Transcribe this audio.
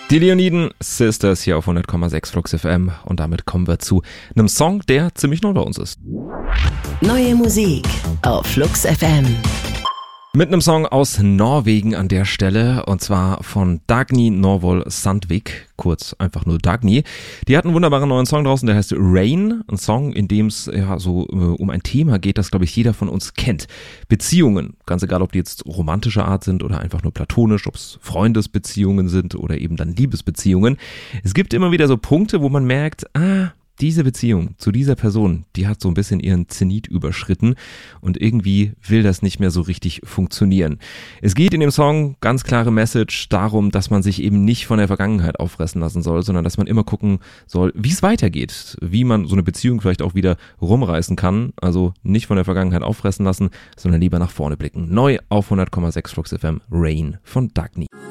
Die Leoniden Sisters hier auf 100,6 Flux FM und damit kommen wir zu einem Song, der ziemlich neu bei uns ist. Neue Musik auf Flux FM. Mit einem Song aus Norwegen an der Stelle und zwar von Dagny Norvoll Sandvik, kurz einfach nur Dagny. Die hat einen wunderbaren neuen Song draußen, der heißt Rain, ein Song, in dem es um ein Thema geht, das glaube ich jeder von uns kennt. Beziehungen, ganz egal ob die jetzt romantischer Art sind oder einfach nur platonisch, ob es Freundesbeziehungen sind oder eben dann Liebesbeziehungen. Es gibt immer wieder so Punkte, wo man merkt, diese Beziehung zu dieser Person, die hat so ein bisschen ihren Zenit überschritten und irgendwie will das nicht mehr so richtig funktionieren. Es geht in dem Song, ganz klare Message, darum, dass man sich eben nicht von der Vergangenheit auffressen lassen soll, sondern dass man immer gucken soll, wie es weitergeht, wie man so eine Beziehung vielleicht auch wieder rumreißen kann. Also nicht von der Vergangenheit auffressen lassen, sondern lieber nach vorne blicken. Neu auf 100,6 Flux FM, Rain von Dagny.